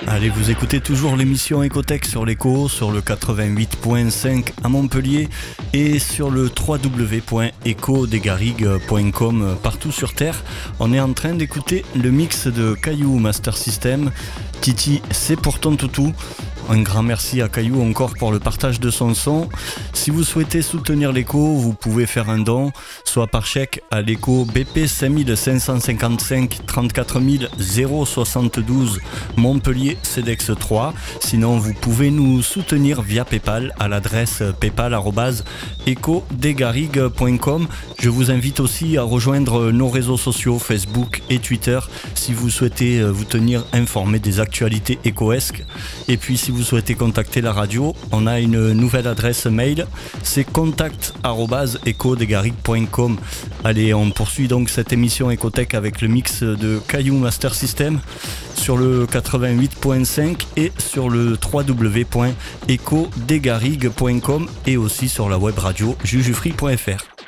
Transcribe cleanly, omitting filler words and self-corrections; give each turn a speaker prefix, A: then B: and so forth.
A: Allez, vous écoutez toujours l'émission Ecotech sur l'Eco, sur le 88.5 à Montpellier et sur le www.ecodesgarrigues.com partout sur Terre. On est en train d'écouter le mix de Caillou Master System. Titi, c'est pour ton toutou. Un grand merci à Caillou encore pour le partage de son son. Si vous souhaitez soutenir l'Eco, vous pouvez faire un don, soit par chèque à l'Eco BP 5555 34 072 Montpellier CEDEX 3. Sinon, vous pouvez nous soutenir via PayPal à l'adresse paypal@ecodesgarrigues.com. Je vous invite aussi à rejoindre nos réseaux sociaux Facebook et Twitter si vous souhaitez vous tenir informé des actualités écoesques. Et puis si vous souhaitez contacter la radio, on a une nouvelle adresse mail, c'est contact@ecodesgarrigues.com. Allez, on poursuit donc cette émission Ecotech avec le mix de Caillou Master System sur le 88.5 et sur le www.ecodesgarrigues.com et aussi sur la web radio jujufree.fr.